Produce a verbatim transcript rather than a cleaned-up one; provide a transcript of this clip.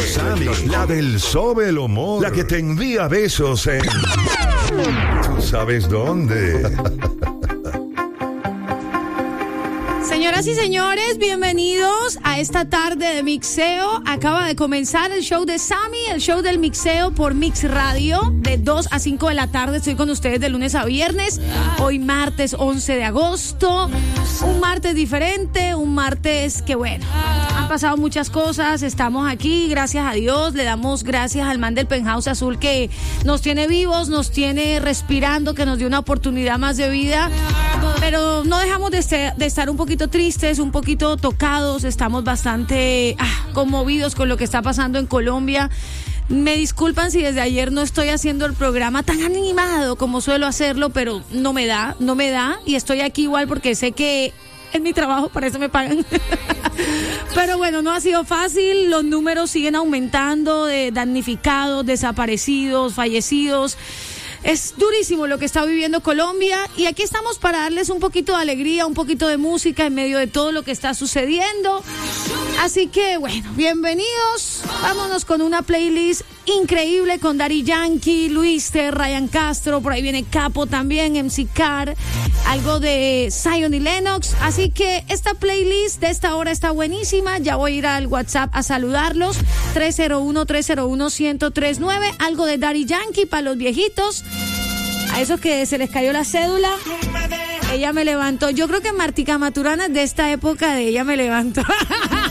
Sammy, la del Sobe el Humor, la que te envía besos en... ¿Tú sabes dónde? Señoras y señores, bienvenidos a esta tarde de mixeo. Acaba de comenzar el show de Sammy, el show del mixeo por Mix Radio. De dos a cinco de la tarde estoy con ustedes de lunes a viernes. Hoy martes once de agosto. Un martes diferente, un martes que bueno, han pasado muchas cosas. Estamos aquí, gracias a Dios. Le damos gracias al man del Penthouse Azul que nos tiene vivos, nos tiene respirando, que nos dio una oportunidad más de vida. Pero no dejamos de, ser, de estar un poquito tristes, un poquito tocados, estamos bastante ah, conmovidos con lo que está pasando en Colombia. Me disculpan si desde ayer no estoy haciendo el programa tan animado como suelo hacerlo, pero no me da, no me da, y estoy aquí igual porque sé que es mi trabajo, para eso me pagan. Pero bueno, no ha sido fácil, los números siguen aumentando de damnificados, desaparecidos, fallecidos. Es durísimo lo que está viviendo Colombia y aquí estamos para darles un poquito de alegría, un poquito de música en medio de todo lo que está sucediendo. Así que bueno, bienvenidos. Vámonos con una playlist increíble con Daddy Yankee, Luister, Ryan Castro, por ahí viene Capo también, M C Car, algo de Zion y Lennox. Así que esta playlist de esta hora está buenísima. Ya voy a ir al WhatsApp a saludarlos. tres cero uno, tres cero uno, uno cero tres nueve. Algo de Daddy Yankee para los viejitos. A esos que se les cayó la cédula. Ella me levantó. Yo creo que Martica Maturana es de esta época de Ella me levantó.